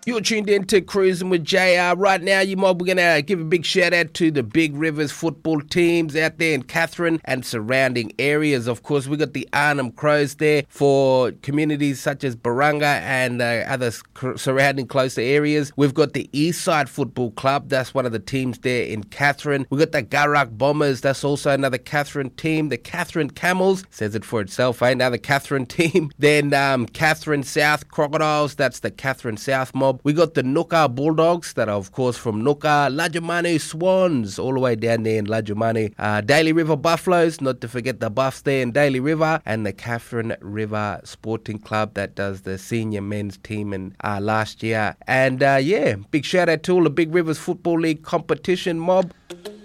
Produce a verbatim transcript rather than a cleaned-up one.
You're tuned in to Cruising with J R. Right now, you mob, we're going to give a big shout out to the Big Rivers football teams out there in Katherine and surrounding areas. Of course, we got the Arnhem Crows there for communities such as Barunga and uh, other surrounding closer areas. We've got the Eastside Football Club. That's one of the teams there in Katherine. We've got the Garak Bombers. That's also another Katherine team. The Katherine Camels. Says it for itself, eh? Another Katherine team. Then um, Katherine South Crocodiles. That's the Katherine South mob. We got the Nooka Bulldogs that are, of course, from Nooka. Lajumanu Swans, all the way down there in Lajumanu. Uh, Daly River Buffaloes, not to forget the Buffs there in Daly River. And the Katherine River Sporting Club that does the senior men's team in uh, last year. And, uh, yeah, big shout out to all the Big Rivers Football League competition mob.